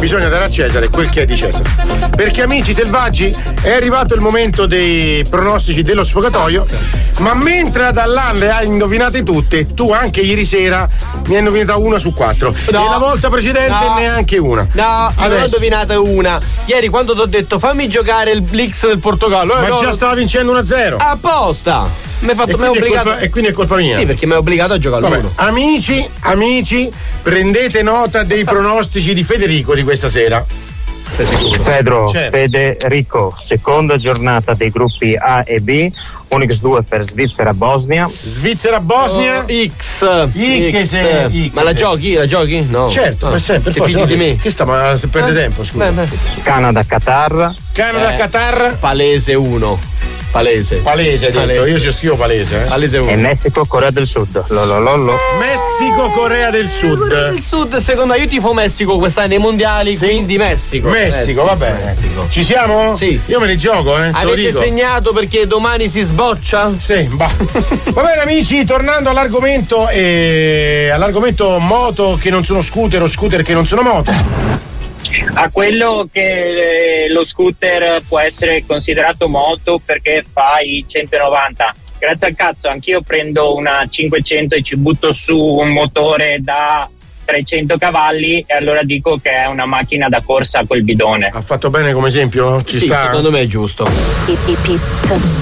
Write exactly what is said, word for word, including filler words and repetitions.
bisogna dare a Cesare quel che è di Cesare. Perché amici selvaggi è arrivato il momento dei pronostici dello sfogatoio, ma mentre ad Allan le hai indovinate tutte, tu anche ieri sera ne hai indovinata una su quattro. No. E la volta precedente No. neanche una. No, Adesso. non ho indovinata una. Ieri quando ti ho detto fammi giocare il Blix del Portogallo. Ma eh, no, già no. stava vincendo uno a zero. Apposta. Mi hai fatto, E mi hai quindi, è obbligato. colpa, e quindi è colpa mia. Sì, perché mi hai obbligato a giocare Vabbè, all'uno. amici, amici, prendete nota dei pronostici di Federico di questa sera. Sei sicuro? Fedro, Certo. Federico, seconda giornata dei gruppi A e B, un ics due per Svizzera-Bosnia. Svizzera-Bosnia. Oh, X. I che X. se- I che Ma la se- giochi? La giochi? No. Certo, Ah, ma sempre, per ti forza. fidi no, di che, me? che sta, ma se perde Eh? tempo, scusa. Beh, beh. Canada-Qatar. Canada-Qatar. Palese uno. Palese. Palese, hai detto. Palese. Io ci scrivo palese. Eh. Palese E uno. Messico-Corea del Sud. Lolololo. Messico-Corea del Sud. Corea del Sud, secondo me io tifo Messico quest'anno nei mondiali, Sì. quindi Messico. Messico, va bene. Messico. Ci siamo? Sì. Io me li gioco, eh. Te lo Avete dico. segnato perché domani si sboccia? Sì, va. Va bene amici, tornando all'argomento eh, all'argomento moto che non sono scooter o scooter che non sono moto. A quello che eh, lo scooter può essere considerato moto perché fa i centonovanta. Grazie al cazzo, anch'io prendo una cinquecento e ci butto su un motore da trecento cavalli e allora dico che è una macchina da corsa col bidone. Ha fatto bene come esempio? Ci Sì, sta? secondo me è giusto.